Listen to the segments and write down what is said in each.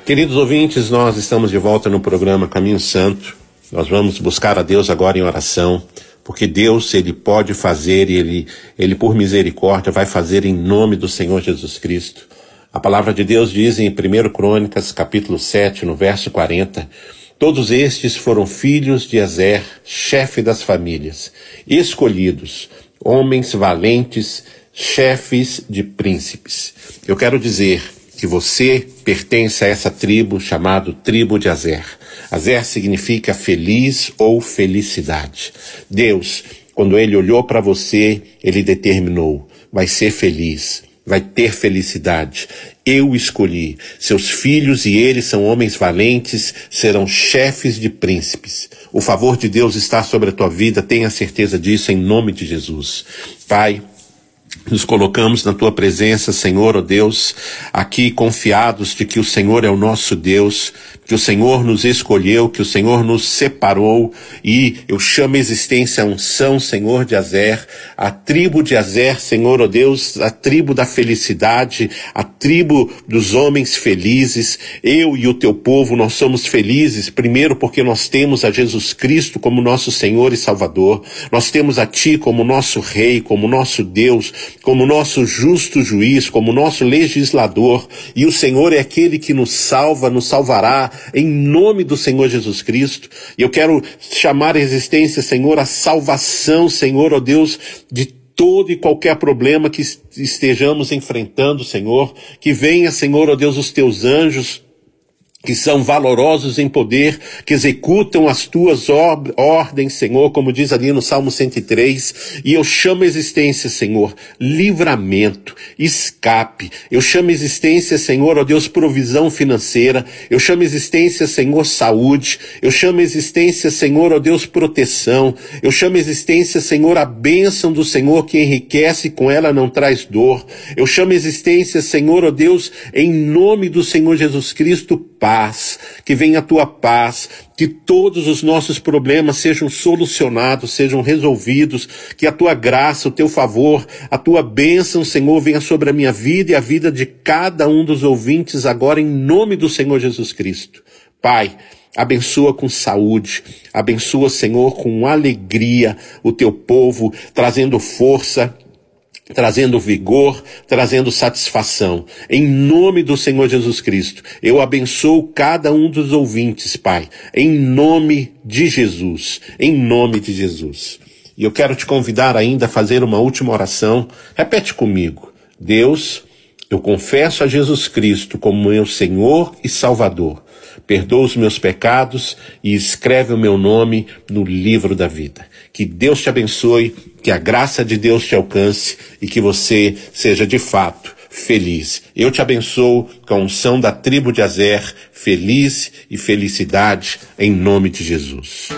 Queridos ouvintes, nós estamos de volta no programa Caminho Santo. Nós vamos buscar a Deus agora em oração, porque Deus, Ele pode fazer e Ele por misericórdia vai fazer em nome do Senhor Jesus Cristo. A palavra de Deus diz em 1 Crônicas, capítulo 7, no verso 40, todos estes foram filhos de Ezer, chefe das famílias, escolhidos, homens valentes, chefes de príncipes. Eu quero dizer que você pertence a essa tribo chamada tribo de Ezer. Ezer significa feliz ou felicidade. Deus, quando Ele olhou para você, Ele determinou, vai ser feliz, vai ter felicidade. Eu escolhi, seus filhos e eles são homens valentes, serão chefes de príncipes. O favor de Deus está sobre a tua vida, tenha certeza disso em nome de Jesus. Pai, nos colocamos na tua presença, Senhor, ó Deus, aqui confiados de que o Senhor é o nosso Deus, que o Senhor nos escolheu, que o Senhor nos separou, e eu chamo a existência a unção, Senhor, de Ezer, a tribo de Ezer, Senhor, ó Deus, a tribo da felicidade, a tribo dos homens felizes. Eu e o teu povo, nós somos felizes, primeiro porque nós temos a Jesus Cristo como nosso Senhor e Salvador, nós temos a Ti como nosso Rei, como nosso Deus, como nosso justo juiz, como nosso legislador, e o Senhor é aquele que nos salva, nos salvará, em nome do Senhor Jesus Cristo. E eu quero chamar a existência, Senhor, a salvação, Senhor, ó Deus, de todo e qualquer problema que estejamos enfrentando, Senhor, que venha, Senhor, ó Deus, os teus anjos, que são valorosos em poder, que executam as tuas ordens, Senhor, como diz ali no Salmo 103, e eu chamo a existência, Senhor, livramento, escape, eu chamo a existência, Senhor, ó Deus, provisão financeira, eu chamo a existência, Senhor, saúde, eu chamo a existência, Senhor, ó Deus, proteção, eu chamo a existência, Senhor, a bênção do Senhor que enriquece e com ela não traz dor, eu chamo a existência, Senhor, ó Deus, em nome do Senhor Jesus Cristo, paz, que venha a tua paz, que todos os nossos problemas sejam solucionados, sejam resolvidos, que a tua graça, o teu favor, a tua bênção, Senhor, venha sobre a minha vida e a vida de cada um dos ouvintes agora em nome do Senhor Jesus Cristo. Pai, abençoa com saúde, abençoa, Senhor, com alegria o teu povo, trazendo força, trazendo vigor, trazendo satisfação. Em nome do Senhor Jesus Cristo, eu abençoo cada um dos ouvintes, Pai, em nome de Jesus, em nome de Jesus. E eu quero te convidar ainda a fazer uma última oração. Repete comigo. Deus, eu confesso a Jesus Cristo como meu Senhor e Salvador. Perdoa os meus pecados e escreve o meu nome no livro da vida. Que Deus te abençoe, que a graça de Deus te alcance e que você seja de fato feliz. Eu te abençoo com a unção da tribo de Ezer, feliz e felicidade em nome de Jesus.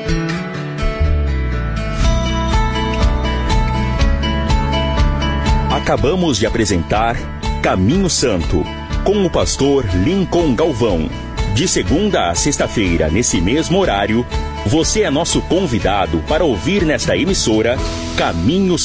Acabamos de apresentar Caminho Santo, com o pastor Lincoln Galvão. De segunda a sexta-feira, nesse mesmo horário, você é nosso convidado para ouvir nesta emissora Caminho